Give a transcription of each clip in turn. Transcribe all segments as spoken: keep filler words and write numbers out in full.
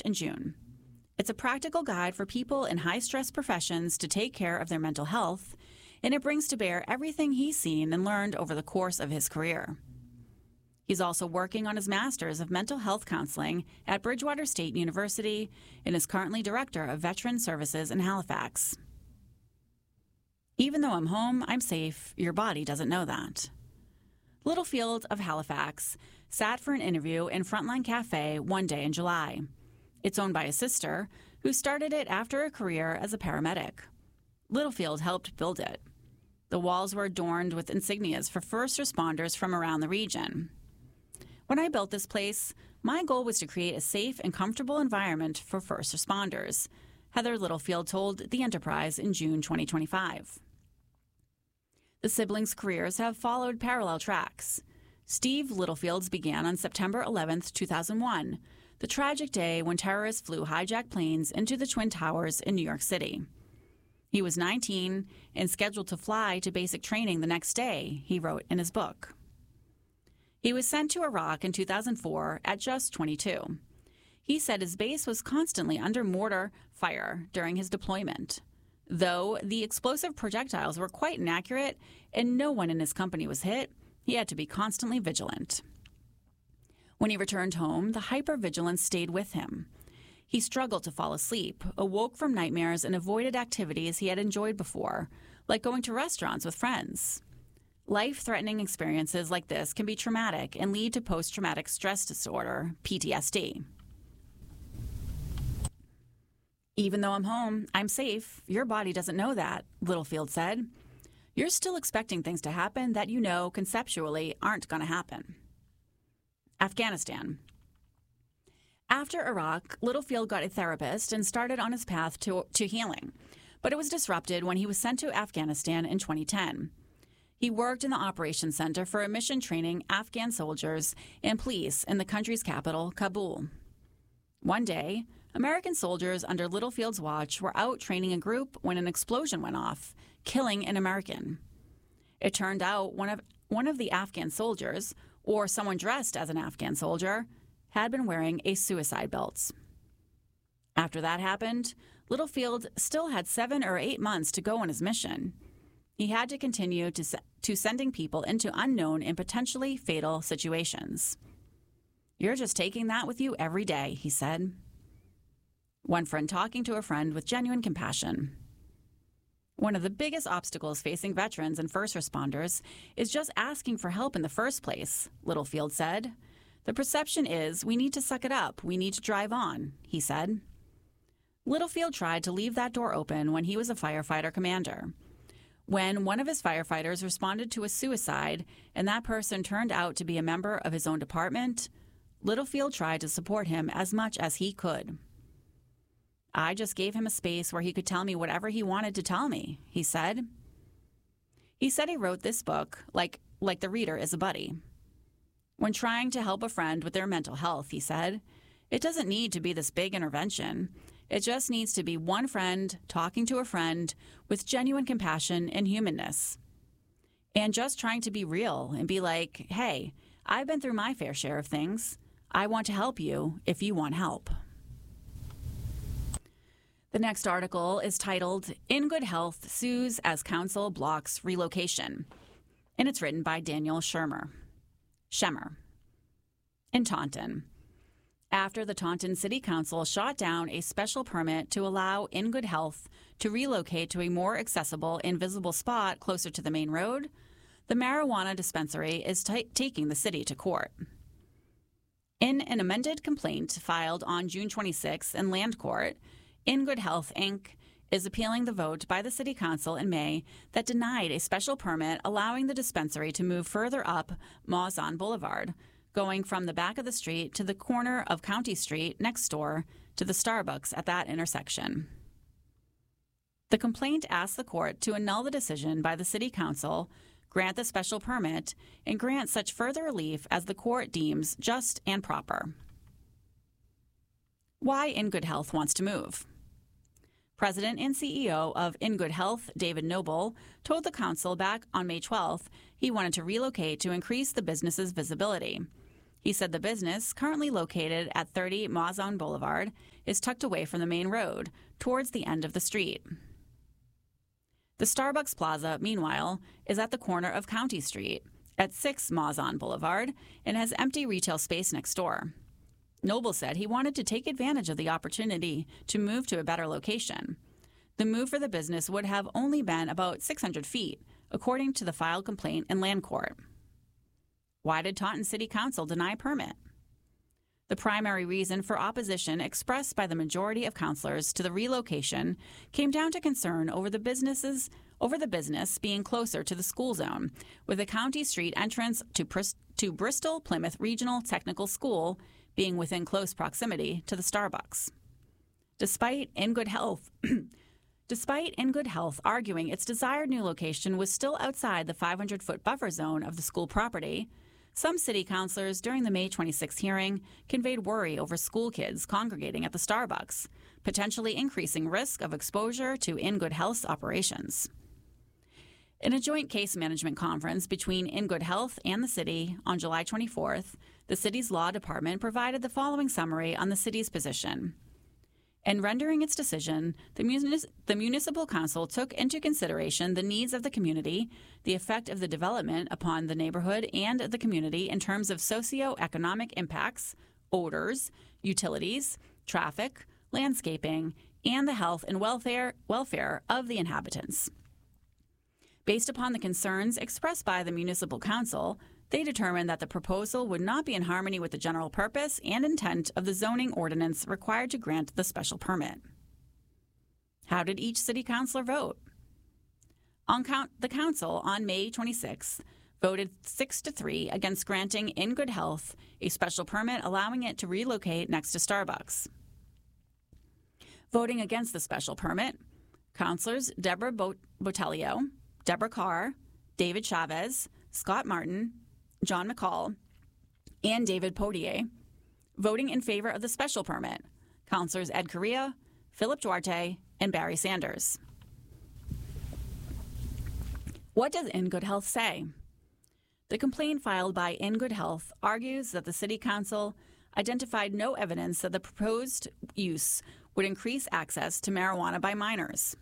launched in June. It's a practical guide for people in high-stress professions to take care of their mental health, and it brings to bear everything he's seen and learned over the course of his career. He's also working on his Master's of Mental Health Counseling at Bridgewater State University and is currently Director of Veteran Services in Halifax. Even though I'm home, I'm safe. Your body doesn't know that. Littlefield of Halifax sat for an interview in Frontline Cafe one day in July. It's owned by his sister, who started it after a career as a paramedic. Littlefield helped build it. The walls were adorned with insignias for first responders from around the region. When I built this place, my goal was to create a safe and comfortable environment for first responders, Heather Littlefield told The Enterprise in June twenty twenty-five. The siblings' careers have followed parallel tracks. Steve Littlefield's began on September eleventh, two thousand one, the tragic day when terrorists flew hijacked planes into the Twin Towers in New York City. He was nineteen and scheduled to fly to basic training the next day, he wrote in his book. He was sent to Iraq in two thousand four at just twenty-two. He said his base was constantly under mortar fire during his deployment. Though the explosive projectiles were quite inaccurate and no one in his company was hit, he had to be constantly vigilant. When he returned home, the hypervigilance stayed with him. He struggled to fall asleep, awoke from nightmares, and avoided activities he had enjoyed before, like going to restaurants with friends. Life-threatening experiences like this can be traumatic and lead to post-traumatic stress disorder, P T S D. Even though I'm home, I'm safe. Your body doesn't know that, Littlefield said. You're still expecting things to happen that you know conceptually aren't going to happen. Afghanistan. After Iraq, Littlefield got a therapist and started on his path to, to healing, but it was disrupted when he was sent to Afghanistan in twenty ten. He worked in the operations center for mission training Afghan soldiers and police in the country's capital, Kabul. One day, American soldiers under Littlefield's watch were out training a group when an explosion went off, killing an American. It turned out one of one of the Afghan soldiers, or someone dressed as an Afghan soldier, had been wearing a suicide belt. After that happened, Littlefield still had seven or eight months to go on his mission. He had to continue to, se- to sending people into unknown and potentially fatal situations. You're just taking that with you every day, he said. One friend talking to a friend with genuine compassion. One of the biggest obstacles facing veterans and first responders is just asking for help in the first place, Littlefield said. The perception is we need to suck it up, we need to drive on, he said. Littlefield tried to leave that door open when he was a firefighter commander. When one of his firefighters responded to a suicide and that person turned out to be a member of his own department, Littlefield tried to support him as much as he could. I just gave him a space where he could tell me whatever he wanted to tell me, he said. He said he wrote this book like, like the reader is a buddy. When trying to help a friend with their mental health, he said, it doesn't need to be this big intervention. It just needs to be one friend talking to a friend with genuine compassion and humanness. And just trying to be real and be like, hey, I've been through my fair share of things. I want to help you if you want help. The next article is titled, In Good Health Sues as Council Blocks Relocation, and it's written by Daniel Shermer. Schemmer. In Taunton. After the Taunton City Council shot down a special permit to allow In Good Health to relocate to a more accessible and visible spot closer to the main road, the marijuana dispensary is t- taking the city to court. In an amended complaint filed on June twenty-sixth in Land Court, In Good Health, Incorporated is appealing the vote by the City Council in May that denied a special permit allowing the dispensary to move further up Mauzan Boulevard, going from the back of the street to the corner of County Street next door to the Starbucks at that intersection. The complaint asks the court to annul the decision by the City Council, grant the special permit, and grant such further relief as the court deems just and proper. Why In Good Health wants to move. President and C E O of In Good Health, David Noble, told the council back on May twelfth he wanted to relocate to increase the business's visibility. He said the business, currently located at thirty Mazon Boulevard, is tucked away from the main road, towards the end of the street. The Starbucks Plaza, meanwhile, is at the corner of County Street, at six Mazon Boulevard, and has empty retail space next door. Noble said he wanted to take advantage of the opportunity to move to a better location. The move for the business would have only been about six hundred feet, according to the filed complaint in land court. Why did Taunton City Council deny permit? The primary reason for opposition expressed by the majority of councilors to the relocation came down to concern over the businesses over the business being closer to the school zone, with a County Street entrance to, Pris- to Bristol Plymouth Regional Technical School being within close proximity to the Starbucks. Despite In Good Health, despite In Good Health arguing its desired new location was still outside the five hundred foot buffer zone of the school property, some city councilors during the May twenty-sixth hearing conveyed worry over school kids congregating at the Starbucks, potentially increasing risk of exposure to In Good Health's operations. In a joint case management conference between In Good Health and the city on July twenty-fourth, the city's law department provided the following summary on the city's position. In rendering its decision, the, munis- the municipal council took into consideration the needs of the community, the effect of the development upon the neighborhood and the community in terms of socio-economic impacts, odors, utilities, traffic, landscaping, and the health and welfare, welfare of the inhabitants. Based upon the concerns expressed by the municipal council, they determined that the proposal would not be in harmony with the general purpose and intent of the zoning ordinance required to grant the special permit. How did each city councilor vote? On count, the council on May twenty-sixth voted six to three against granting In Good Health a special permit allowing it to relocate next to Starbucks. Voting against the special permit, councilors Deborah Bot- Botelio, Deborah Carr, David Chavez, Scott Martin, John McCall, and David Potier. Voting in favor of the special permit, councilors Ed Correa, Philip Duarte, and Barry Sanders. What does In Good Health say? The complaint filed by In Good Health argues that the City Council identified no evidence that the proposed use would increase access to marijuana by minors,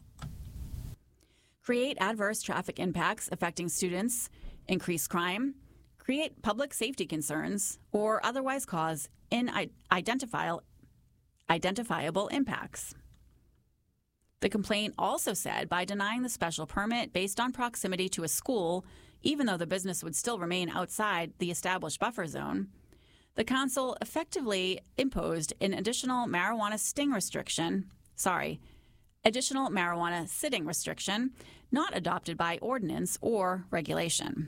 create adverse traffic impacts affecting students, increase crime, create public safety concerns, or otherwise cause unidentifiable identifiable impacts. The complaint also said by denying the special permit based on proximity to a school, even though the business would still remain outside the established buffer zone, the council effectively imposed an additional marijuana sting restriction, sorry, additional marijuana sitting restriction not adopted by ordinance or regulation.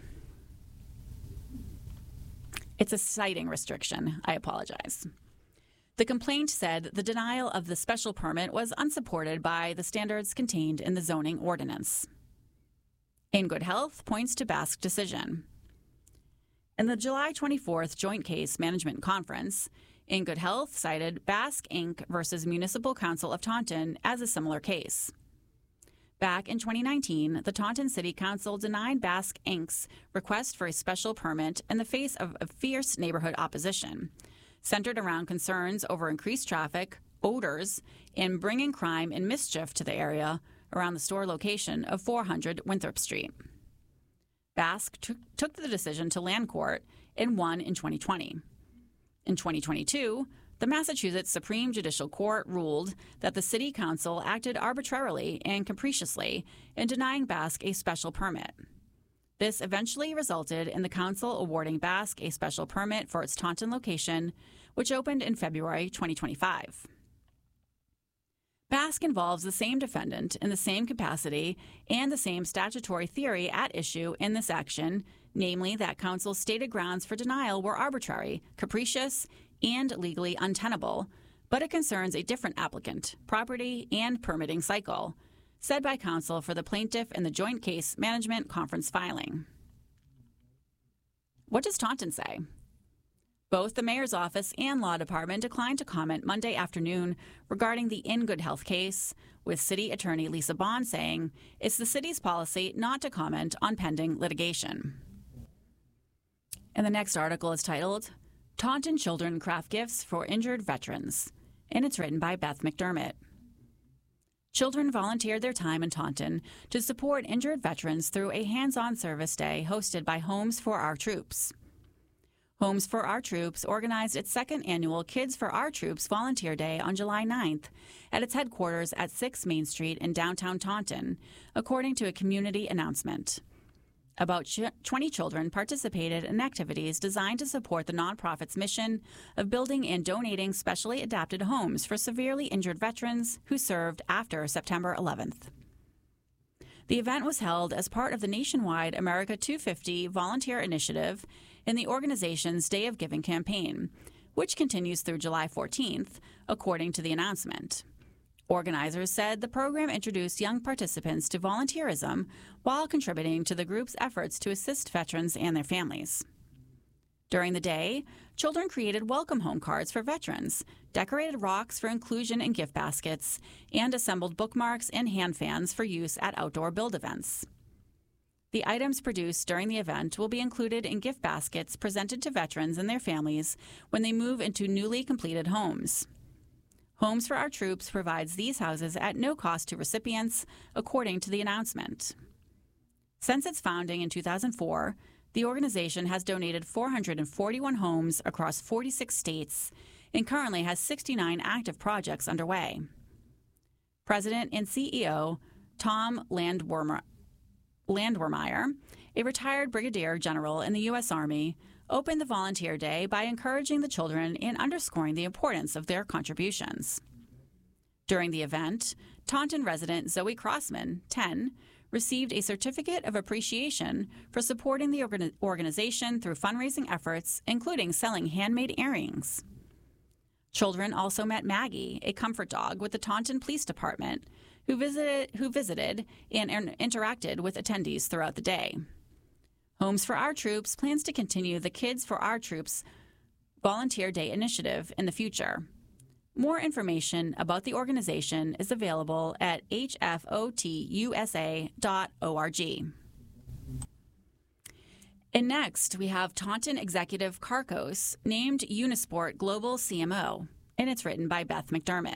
It's a siting restriction. I apologize. The complaint said the denial of the special permit was unsupported by the standards contained in the zoning ordinance. In Good Health points to Basque decision. In the July twenty-fourth Joint Case Management Conference, In Good Health cited Basque Incorporated versus Municipal Council of Taunton as a similar case. Back in twenty nineteen, the Taunton City Council denied Basque Incorporated's request for a special permit in the face of a fierce neighborhood opposition, centered around concerns over increased traffic, odors, and bringing crime and mischief to the area around the store location of four hundred Winthrop Street. Basque t- took the decision to land court and won in twenty twenty. In twenty twenty-two, the Massachusetts Supreme Judicial Court ruled that the City Council acted arbitrarily and capriciously in denying Basque a special permit. This eventually resulted in the council awarding Basque a special permit for its Taunton location, which opened in February twenty twenty-five. Basque involves the same defendant in the same capacity and the same statutory theory at issue in this action, namely that council's stated grounds for denial were arbitrary, capricious, and legally untenable, but it concerns a different applicant, property, and permitting cycle, said by counsel for the plaintiff in the Joint Case Management Conference filing. What does Taunton say? Both the mayor's office and law department declined to comment Monday afternoon regarding the In Good Health case, with city attorney Lisa Bond saying it's the city's policy not to comment on pending litigation. And the next article is titled, Taunton children craft gifts for injured veterans, and it's written by Beth McDermott. Children volunteered their time in Taunton to support injured veterans through a hands-on service day hosted by Homes for Our Troops. Homes for Our Troops organized its second annual Kids for Our Troops Volunteer Day on July ninth at its headquarters at six Main Street in downtown Taunton, according to a community announcement. About twenty children participated in activities designed to support the nonprofit's mission of building and donating specially adapted homes for severely injured veterans who served after September eleventh. The event was held as part of the nationwide America two fifty volunteer initiative in the organization's Day of Giving campaign, which continues through July fourteenth, according to the announcement. Organizers said the program introduced young participants to volunteerism while contributing to the group's efforts to assist veterans and their families. During the day, children created welcome home cards for veterans, decorated rocks for inclusion in gift baskets, and assembled bookmarks and hand fans for use at outdoor build events. The items produced during the event will be included in gift baskets presented to veterans and their families when they move into newly completed homes. Homes for Our Troops provides these houses at no cost to recipients, according to the announcement. Since its founding in two thousand four, the organization has donated four hundred forty-one homes across forty-six states and currently has sixty-nine active projects underway. President and C E O Tom Landwermer, Landwermeyer, a retired brigadier general in the U S Army, opened the Volunteer Day by encouraging the children and underscoring the importance of their contributions. During the event, Taunton resident Zoe Crossman, ten, received a certificate of appreciation for supporting the organ- organization through fundraising efforts, including selling handmade earrings. Children also met Maggie, a comfort dog with the Taunton Police Department, who visited, who visited and inter- interacted with attendees throughout the day. Homes for Our Troops plans to continue the Kids for Our Troops Volunteer Day initiative in the future. More information about the organization is available at h f o t u s a dot org. And next, we have Taunton executive Carcos named Unisport Global C M O, and it's written by Beth McDermott.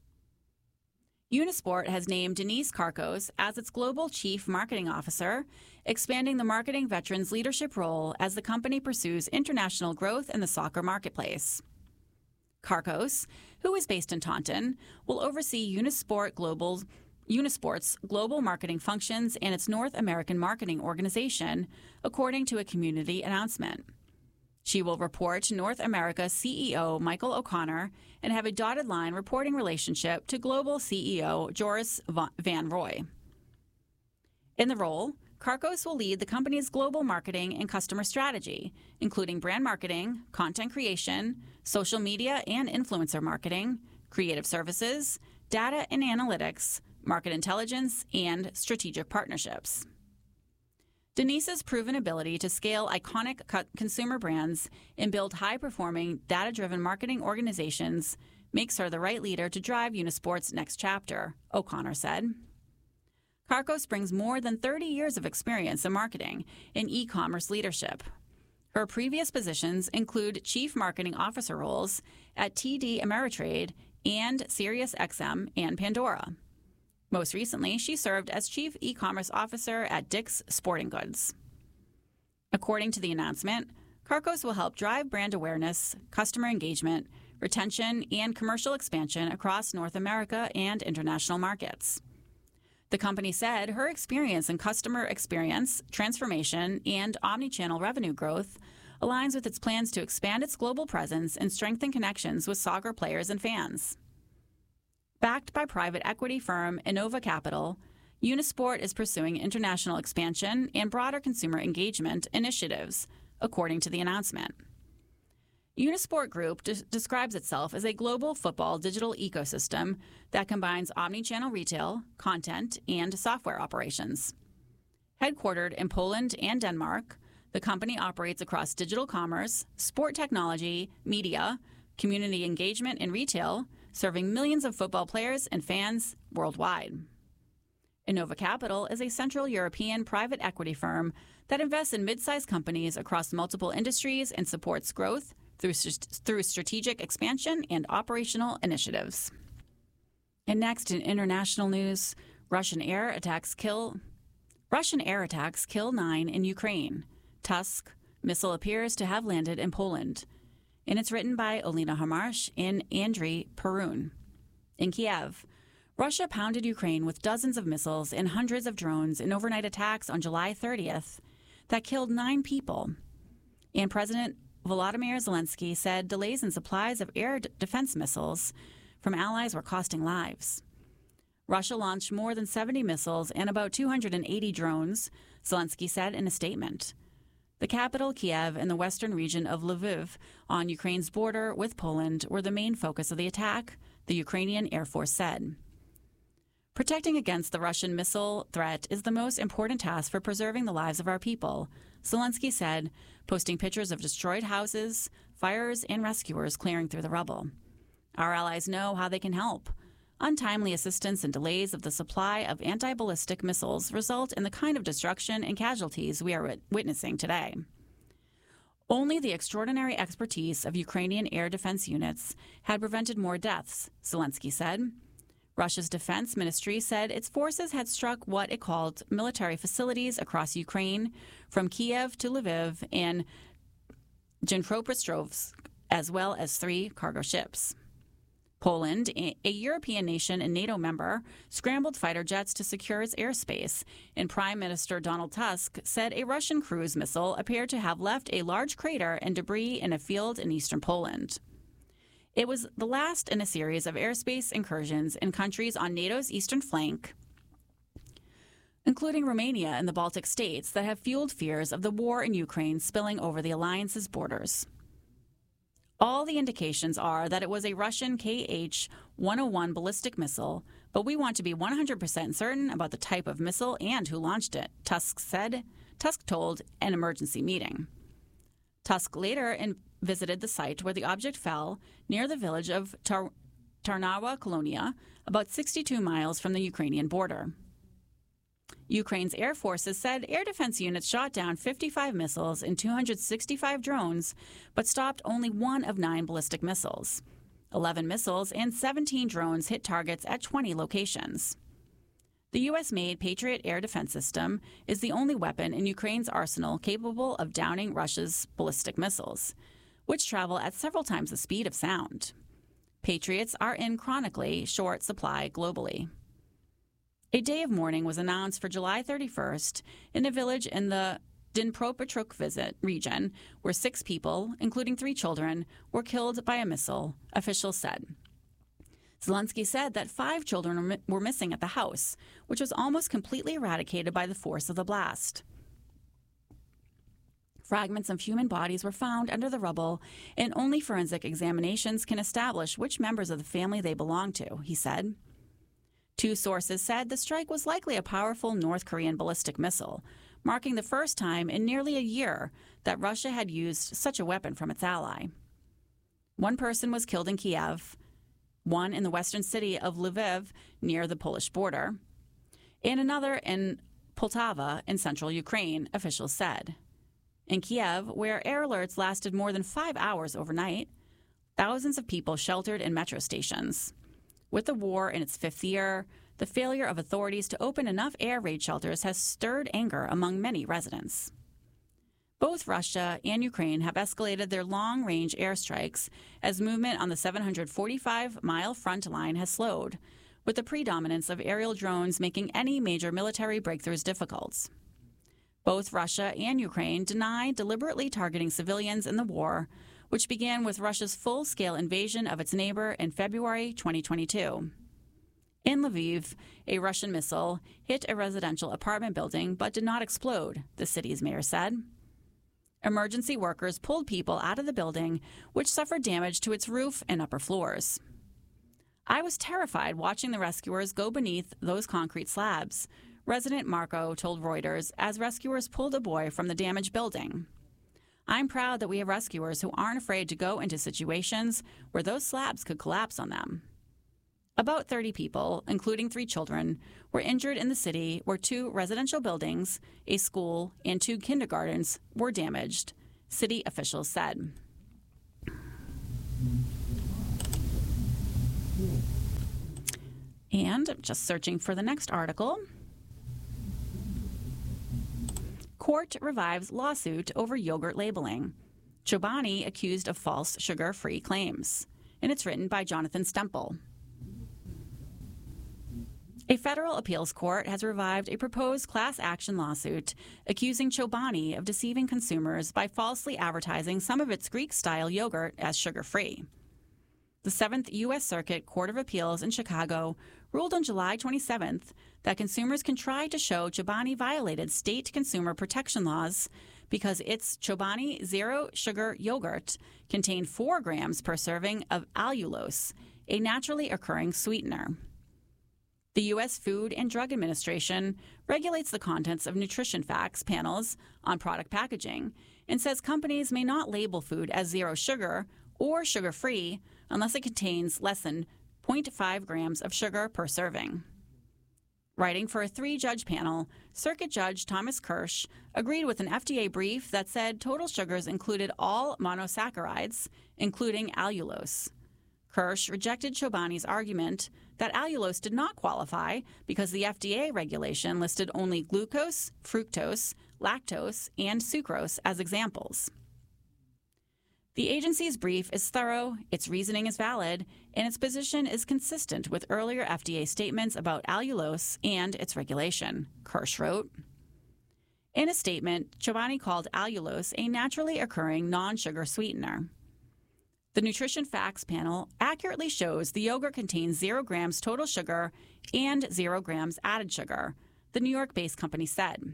Unisport has named Denise Carcos as its Global Chief Marketing Officer, expanding the marketing veterans leadership role as the company pursues international growth in the soccer marketplace. Carcos, who is based in Taunton, will oversee Unisport Global, Unisport's global marketing functions and its North American marketing organization, according to a community announcement. She will report to North America C E O Michael O'Connor and have a dotted line reporting relationship to Global C E O Joris Van Roy. In the role, Carcos will lead the company's global marketing and customer strategy, including brand marketing, content creation, social media and influencer marketing, creative services, data and analytics, market intelligence, and strategic partnerships. Denise's proven ability to scale iconic consumer brands and build high-performing, data-driven marketing organizations makes her the right leader to drive Unisport's next chapter, O'Connor said. Carcos brings more than thirty years of experience in marketing and e-commerce leadership. Her previous positions include Chief Marketing Officer roles at T D Ameritrade and SiriusXM and Pandora. Most recently, she served as Chief E-commerce Officer at Dick's Sporting Goods. According to the announcement, Carcos will help drive brand awareness, customer engagement, retention, and commercial expansion across North America and international markets. The company said her experience in customer experience, transformation, and omni-channel revenue growth aligns with its plans to expand its global presence and strengthen connections with soccer players and fans. Backed by private equity firm Innova Capital, Unisport is pursuing international expansion and broader consumer engagement initiatives, according to the announcement. Unisport Group de- describes itself as a global football digital ecosystem that combines omni-channel retail, content, and software operations. Headquartered in Poland and Denmark, the company operates across digital commerce, sport technology, media, community engagement, and retail, serving millions of football players and fans worldwide. Innova Capital is a Central European private equity firm that invests in mid-sized companies across multiple industries and supports growth, through, through strategic expansion and operational initiatives. And next, in international news, Russian air attacks kill Russian air attacks kill nine in Ukraine. Tusk missile appears to have landed in Poland. And it's written by Olena Hamarsh and Andriy Perun. In Kiev, Russia pounded Ukraine with dozens of missiles and hundreds of drones in overnight attacks on July thirtieth that killed nine people. And President Volodymyr Zelensky said delays in supplies of air d- defense missiles from allies were costing lives. Russia launched more than seventy missiles and about two hundred eighty drones, Zelensky said in a statement. The capital, Kiev, and the western region of Lviv on Ukraine's border with Poland were the main focus of the attack, the Ukrainian Air Force said. Protecting against the Russian missile threat is the most important task for preserving the lives of our people, Zelensky said, posting pictures of destroyed houses, fires, and rescuers clearing through the rubble. Our allies know how they can help. Untimely assistance and delays of the supply of anti-ballistic missiles result in the kind of destruction and casualties we are wit- witnessing today. Only the extraordinary expertise of Ukrainian air defense units had prevented more deaths, Zelensky said. Russia's defense ministry said its forces had struck what it called military facilities across Ukraine, from Kiev to Lviv and Dnipropetrovsk, as well as three cargo ships. Poland, a European nation and NATO member, scrambled fighter jets to secure its airspace, and Prime Minister Donald Tusk said a Russian cruise missile appeared to have left a large crater and debris in a field in eastern Poland. It was the last in a series of airspace incursions in countries on NATO's eastern flank, including Romania and the Baltic states, that have fueled fears of the war in Ukraine spilling over the alliance's borders. All the indications are that it was a Russian K H one oh one ballistic missile, but we want to be one hundred percent certain about the type of missile and who launched it, Tusk said. Tusk told an emergency meeting. Tusk later in, visited the site where the object fell near the village of Tar- Tarnawa Kolonia, about sixty-two miles from the Ukrainian border. Ukraine's air forces said air defense units shot down fifty-five missiles and two hundred sixty-five drones, but stopped only one of nine ballistic missiles. eleven missiles and seventeen drones hit targets at twenty locations. The U S-made Patriot air defense system is the only weapon in Ukraine's arsenal capable of downing Russia's ballistic missiles, which travel at several times the speed of sound. Patriots are in chronically short supply globally. A day of mourning was announced for July thirty-first in a village in the Dnipropetrovsk region where six people, including three children, were killed by a missile, officials said. Zelensky said that five children were missing at the house, which was almost completely eradicated by the force of the blast. Fragments of human bodies were found under the rubble, and only forensic examinations can establish which members of the family they belong to, he said. Two sources said the strike was likely a powerful North Korean ballistic missile, marking the first time in nearly a year that Russia had used such a weapon from its ally. One person was killed in Kiev, one in the western city of Lviv near the Polish border, and another in Poltava in central Ukraine, officials said. In Kiev, where air alerts lasted more than five hours overnight, thousands of people sheltered in metro stations. With the war in its fifth year, the failure of authorities to open enough air raid shelters has stirred anger among many residents. Both Russia and Ukraine have escalated their long-range airstrikes as movement on the seven hundred forty-five mile front line has slowed, with the predominance of aerial drones making any major military breakthroughs difficult. Both Russia and Ukraine deny deliberately targeting civilians in the war, which began with Russia's full-scale invasion of its neighbor in February twenty twenty-two. In Lviv, a Russian missile hit a residential apartment building but did not explode, the city's mayor said. Emergency workers pulled people out of the building, which suffered damage to its roof and upper floors. I was terrified watching the rescuers go beneath those concrete slabs, resident Marco told Reuters as rescuers pulled a boy from the damaged building. I'm proud that we have rescuers who aren't afraid to go into situations where those slabs could collapse on them. About thirty people, including three children, were injured in the city where two residential buildings, a school, and two kindergartens were damaged, city officials said. And just searching for the next article. Court revives lawsuit over yogurt labeling. Chobani accused of false sugar-free claims. And it's written by Jonathan Stemple. A federal appeals court has revived a proposed class action lawsuit accusing Chobani of deceiving consumers by falsely advertising some of its Greek-style yogurt as sugar-free. The Seventh U S Circuit Court of Appeals in Chicago ruled on July twenty-seventh that consumers can try to show Chobani violated state consumer protection laws because its Chobani Zero Sugar yogurt contained four grams per serving of allulose, a naturally occurring sweetener. The U S Food and Drug Administration regulates the contents of nutrition facts panels on product packaging and says companies may not label food as zero sugar or sugar-free unless it contains less than zero point five grams of sugar per serving. Writing for a three-judge panel, Circuit Judge Thomas Kirsch agreed with an F D A brief that said total sugars included all monosaccharides, including allulose. Kirsch rejected Chobani's argument that allulose did not qualify because the F D A regulation listed only glucose, fructose, lactose, and sucrose as examples. The agency's brief is thorough, its reasoning is valid, and its position is consistent with earlier F D A statements about allulose and its regulation, Kirsch wrote. In a statement, Chobani called allulose a naturally occurring non-sugar sweetener. The Nutrition Facts panel accurately shows the yogurt contains zero grams total sugar and zero grams added sugar, the New York-based company said.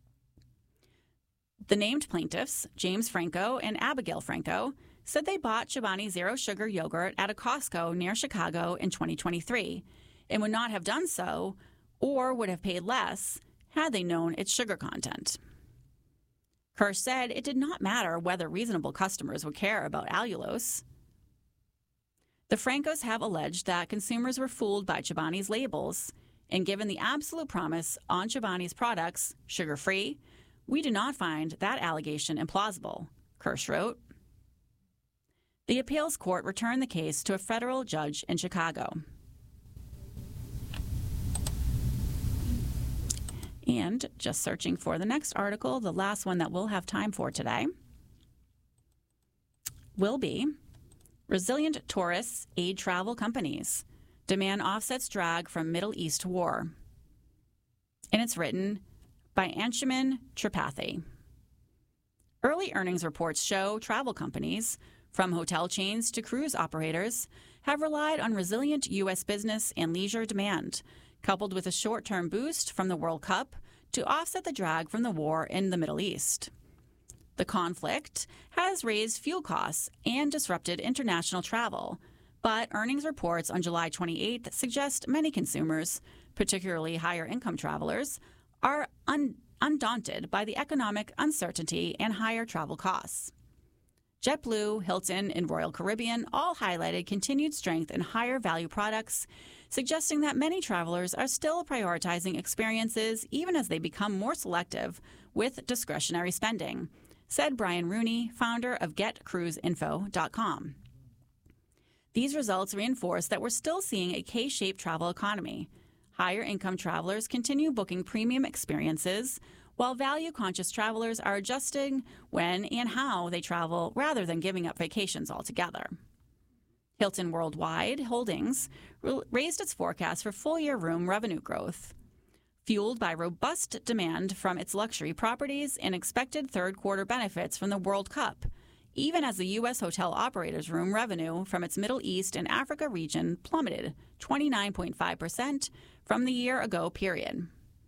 The named plaintiffs, James Franco and Abigail Franco, said they bought Chobani Zero Sugar yogurt at a Costco near Chicago in twenty twenty-three and would not have done so or would have paid less had they known its sugar content. Kirsch said it did not matter whether reasonable customers would care about allulose. The Francos have alleged that consumers were fooled by Chobani's labels, and given the absolute promise on Chobani's products, sugar-free, we do not find that allegation implausible, Kirsch wrote. The appeals court returned the case to a federal judge in Chicago. And just searching for the next article, the last one that we'll have time for today will be Resilient Tourists Aid Travel Companies. Demand offsets drag from Middle East war. And it's written by Anshuman Tripathi. Early earnings reports show travel companies, from hotel chains to cruise operators, have relied on resilient U S business and leisure demand, coupled with a short-term boost from the World Cup to offset the drag from the war in the Middle East. The conflict has raised fuel costs and disrupted international travel, but earnings reports on July twenty-eighth suggest many consumers, particularly higher-income travelers, are un- undaunted by the economic uncertainty and higher travel costs. JetBlue, Hilton, and Royal Caribbean all highlighted continued strength in higher value products, suggesting that many travelers are still prioritizing experiences even as they become more selective with discretionary spending, said Brian Rooney, founder of Get Cruise Info dot com. These results reinforce that we're still seeing a K-shaped travel economy. Higher income travelers continue booking premium experiences, while value-conscious travelers are adjusting when and how they travel rather than giving up vacations altogether. Hilton Worldwide Holdings raised its forecast for full-year room revenue growth, fueled by robust demand from its luxury properties and expected third-quarter benefits from the World Cup, even as the U S hotel operators' room revenue from its Middle East and Africa region plummeted twenty-nine point five percent from the year-ago period.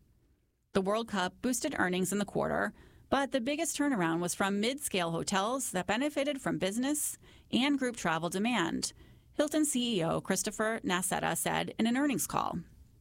The World Cup boosted earnings in the quarter, but the biggest turnaround was from mid-scale hotels that benefited from business and group travel demand, Hilton C E O Christopher Nassetta said in an earnings call.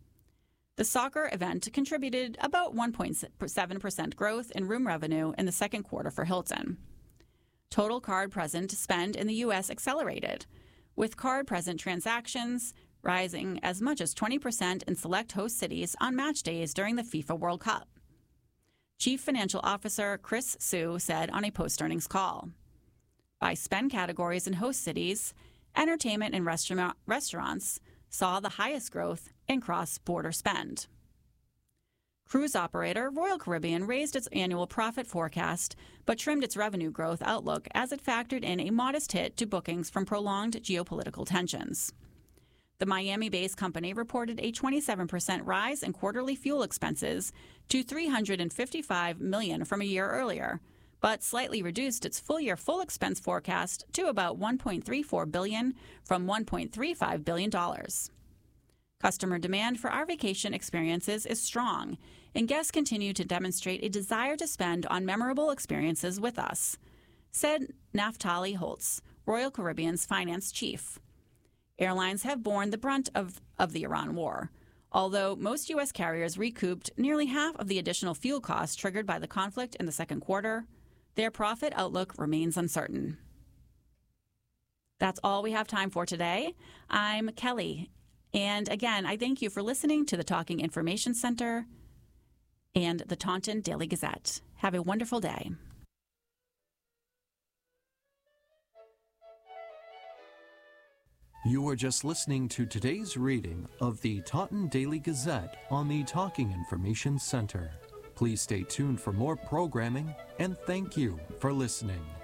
The soccer event contributed about one point seven percent growth in room revenue in the second quarter for Hilton. Total card-present spend in the U S accelerated, with card-present transactions rising as much as twenty percent in select host cities on match days during the FIFA World Cup. Chief Financial Officer Chris Su said on a post-earnings call. By spend categories in host cities, entertainment and restaurant, restaurants saw the highest growth in cross-border spend. Cruise operator Royal Caribbean raised its annual profit forecast, but trimmed its revenue growth outlook as it factored in a modest hit to bookings from prolonged geopolitical tensions. The Miami-based company reported a twenty-seven percent rise in quarterly fuel expenses to three hundred fifty-five million dollars from a year earlier, but slightly reduced its full-year full expense forecast to about one point three four billion dollars from one point three five billion dollars. Customer demand for our vacation experiences is strong, and guests continue to demonstrate a desire to spend on memorable experiences with us, said Naftali Holtz, Royal Caribbean's finance chief. Airlines have borne the brunt of, of the Iran war. Although most U S carriers recouped nearly half of the additional fuel costs triggered by the conflict in the second quarter, their profit outlook remains uncertain. That's all we have time for today. I'm Kelly. And again, I thank you for listening to the Talking Information Center and the Taunton Daily Gazette. Have a wonderful day. You were just listening to today's reading of the Taunton Daily Gazette on the Talking Information Center. Please stay tuned for more programming, and thank you for listening.